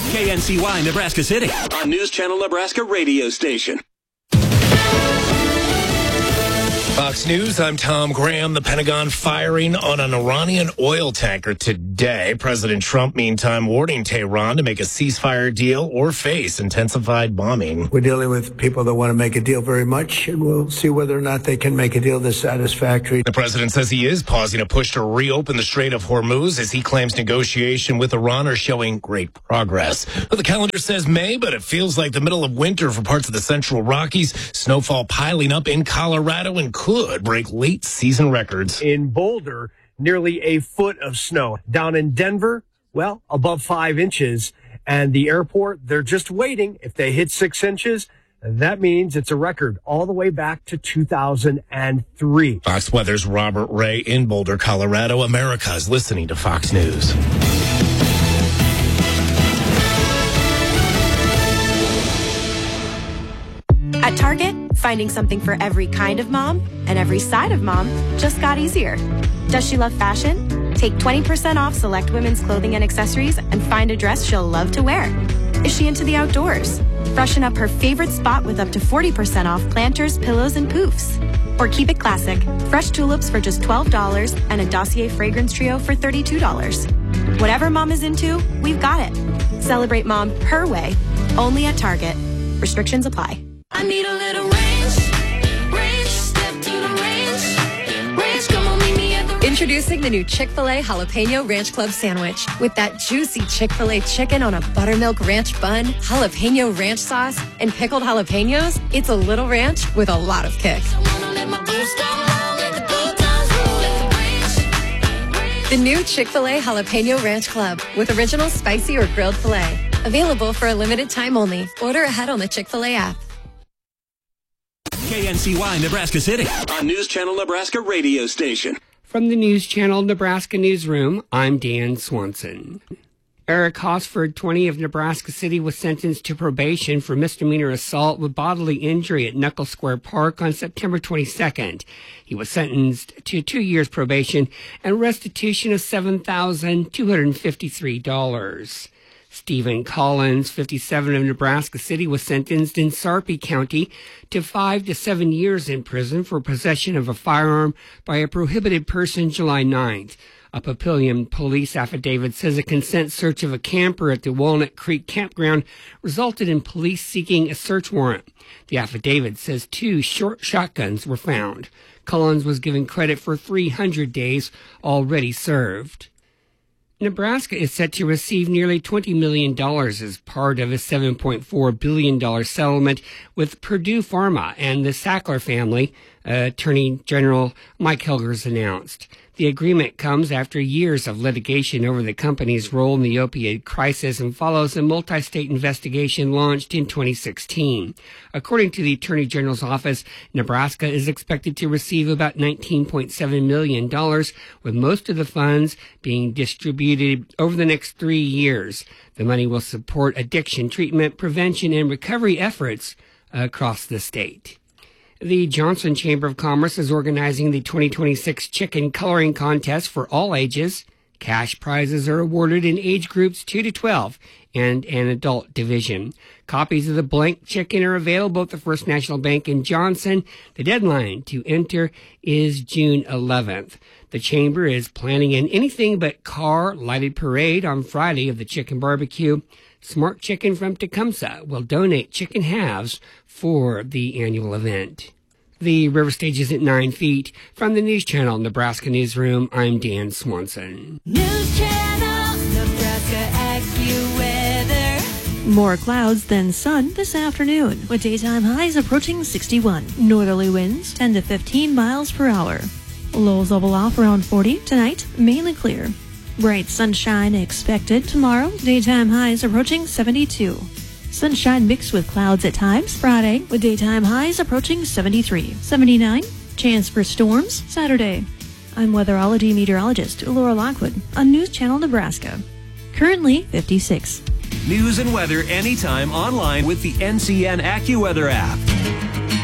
KNCY Nebraska City on News Channel Nebraska radio station. Fox News, I'm Tom Graham. The Pentagon firing on an Iranian oil tanker today. President Trump, meantime, warning Tehran to make a ceasefire deal or face intensified bombing. We're dealing with people that want to make a deal very much, and we'll see whether or not they can make a deal that's satisfactory. The president says he is pausing a push to reopen the Strait of Hormuz as he claims negotiation with Iran are showing great progress. Well, the calendar says May, but it feels like the middle of winter for parts of the central Rockies. Snowfall piling up in Colorado and could break late season records. In Boulder, nearly a foot of snow. Down in Denver, well, above 5 inches. And the airport, they're just waiting. If they hit 6 inches, that means it's a record all the way back to 2003. Fox Weather's Robert Ray in Boulder, Colorado. America's listening to Fox News. At Target, finding something for every kind of mom and every side of mom just got easier. Does she love fashion? Take 20% off select women's clothing and accessories and find a dress she'll love to wear. Is she into the outdoors? Freshen up her favorite spot with up to 40% off planters, pillows, and poofs. Or keep it classic. Fresh tulips for just $12 and a Dossier fragrance trio for $32. Whatever mom is into, we've got it. Celebrate mom her way, only at Target. Restrictions apply. I need a little range, step to the range, come on, meet me at the range. Introducing the new Chick-fil-A Jalapeno Ranch Club Sandwich. With that juicy Chick-fil-A chicken on a buttermilk ranch bun, jalapeno ranch sauce, and pickled jalapenos, it's a little ranch with a lot of kick. The new Chick-fil-A Jalapeno Ranch Club with original spicy or grilled filet. Available for a limited time only. Order ahead on the Chick-fil-A app. KNCY Nebraska City on News Channel Nebraska radio station. From the News Channel Nebraska Newsroom, I'm Dan Swanson. Eric Hosford, 20 of Nebraska City, was sentenced to probation for misdemeanor assault with bodily injury at Knuckle Square Park on September 22nd. He was sentenced to 2 years probation and restitution of $7,253. Stephen Collins, 57 of Nebraska City, was sentenced in Sarpy County to 5 to 7 years in prison for possession of a firearm by a prohibited person July 9th. A Papillion police affidavit says a consent search of a camper at the Walnut Creek campground resulted in police seeking a search warrant. The affidavit says 2 short shotguns were found. Collins was given credit for 300 days already served. Nebraska is set to receive nearly $20 million as part of a $7.4 billion settlement with Purdue Pharma and the Sackler family, Attorney General Mike Helgers announced. The agreement comes after years of litigation over the company's role in the opioid crisis and follows a multi-state investigation launched in 2016. According to the Attorney General's office, Nebraska is expected to receive about $19.7 million, with most of the funds being distributed over the next 3 years. The money will support addiction treatment, prevention, and recovery efforts across the state. The Johnson Chamber of Commerce is organizing the 2026 Chicken Coloring Contest for all ages. Cash prizes are awarded in age groups 2 to 12 and an adult division. Copies of the blank chicken are available at the First National Bank in Johnson. The deadline to enter is June 11th. The Chamber is planning an anything but car lighted parade on Friday of the chicken barbecue. Smart Chicken from Tecumseh will donate chicken halves for the annual event. The river stage is at 9 feet. From the News Channel Nebraska Newsroom, I'm Dan Swanson. News Channel Nebraska AccuWeather. More clouds than sun this afternoon, with daytime highs approaching 61. Northerly winds 10 to 15 miles per hour. Lows level off around 40. Tonight, mainly clear. Bright sunshine expected tomorrow. Daytime highs approaching 72. Sunshine mixed with clouds at times Friday, with daytime highs approaching 73. 79. Chance for storms Saturday. I'm weatherology meteorologist Laura Lockwood on News Channel Nebraska. Currently 56. News and weather anytime online with the NCN AccuWeather app.